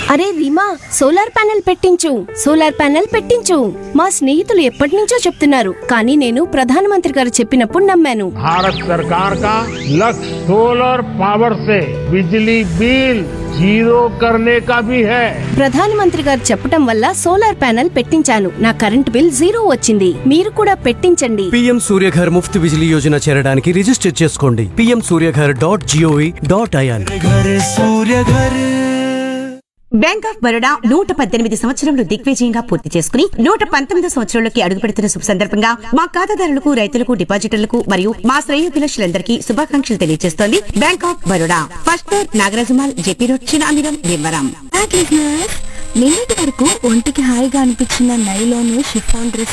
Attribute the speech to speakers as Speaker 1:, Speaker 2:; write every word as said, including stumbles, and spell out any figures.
Speaker 1: అరే Reema, solar panel పెట్టించు solar panel పెట్టించు మా స్నేహితులు ఎప్పటి నుంచో చెప్తున్నారు, కానీ నేను ప్రధానమంత్రి గారు చెప్పినప్పుడు నమ్మాను.
Speaker 2: భారత్ సర్కార్ కా లక్ష్య సోలార్ పవర్ సే బిజ్లీ బిల్ జీరో కర్నే కా భీ హై.
Speaker 1: ప్రధానమంత్రి గారు చెప్పటం వల్ల సోలార్ ప్యానెల్ పెట్టించాను. నా కరెంట్ బిల్ జీరో వచ్చింది. మీరు కూడా పెట్టించండి.
Speaker 3: పీఎం సూర్యఘర్ ముఫ్త్ బిజిలీ యోజన చేరడానికి రిజిస్టర్ చేసుకోండి. PM Surya Ghar dot GOV dot IN.
Speaker 4: Bank of Baroda నూట పద్దెనిమిది సంవత్సరంలో దిగ్విజయంగా పూర్తి చేసుకుని నూట పంతొమ్మిది సంవత్సరంలోకి అడుగు పెడుతున్న శుభ సందర్భంగా మా ఖాతాదారులకు, రైతులకు, డిపాజిటర్లకు మరియు మా శ్రేయోభిలాషులందరికీ శుభాకాంక్షలు తెలియజేస్తోంది bank of Baroda. First floor Nagaraja Mall, JP road, Chinamiram, Bhimavaram.
Speaker 5: నిన్నటి వరకు ఒంటికి హాయిగా అనిపించిన నైలోను షిఫాన్ డ్రెస్